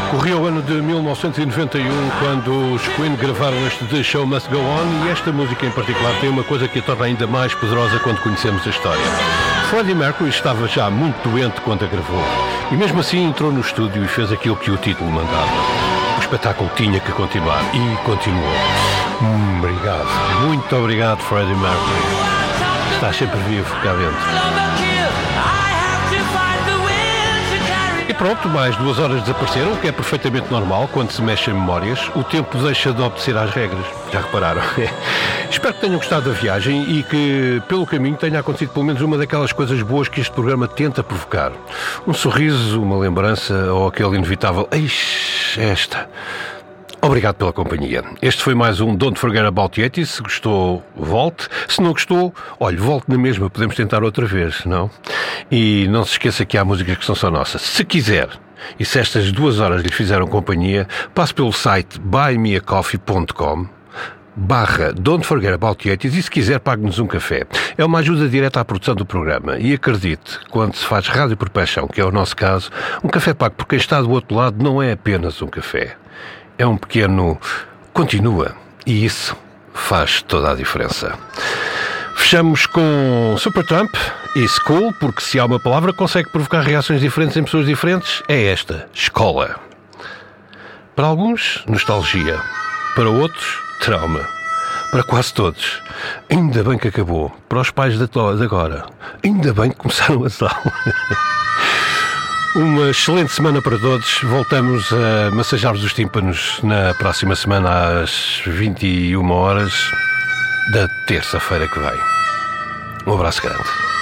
Corria o ano de 1991 quando os Queen gravaram este The Show Must Go On, e esta música em particular tem uma coisa que a torna ainda mais poderosa quando conhecemos a história. Freddie Mercury estava já muito doente quando a gravou, e mesmo assim entrou no estúdio e fez aquilo que o título mandava. O espetáculo tinha que continuar, e continuou. Obrigado, muito obrigado, Freddie Mercury. Estás sempre vivo cá dentro. E pronto, mais 2 horas desapareceram, o que é perfeitamente normal quando se mexem memórias. O tempo deixa de obedecer às regras. Já repararam? Espero que tenham gostado da viagem e que, pelo caminho, tenha acontecido pelo menos uma daquelas coisas boas que este programa tenta provocar. Um sorriso, uma lembrança ou aquele inevitável "Eish, esta". Obrigado pela companhia. Este foi mais um Don't Forget About Yeti. Se gostou, volte. Se não gostou, olhe, volte na mesma. Podemos tentar outra vez, não? E não se esqueça que há músicas que são só nossas. Se quiser, e se estas 2 horas lhe fizeram companhia, passe pelo site buymeacoffee.com /Don't Forget About Yetis, e se quiser pague-nos um café. É uma ajuda direta à produção do programa, e acredite, quando se faz rádio por paixão, que é o nosso caso, um café pago por quem está do outro lado não é apenas um café. É um pequeno continua, e isso faz toda a diferença. Fechamos com Supertramp e School, porque se há uma palavra que consegue provocar reações diferentes em pessoas diferentes, é esta: escola. Para alguns, nostalgia. Para outros, trauma. Para quase todos, ainda bem que acabou. Para os pais de agora, ainda bem que começaram as aulas. Uma excelente semana para todos. Voltamos a massajar-vos os tímpanos na próxima semana às 21 horas da terça-feira que vem. Um abraço grande.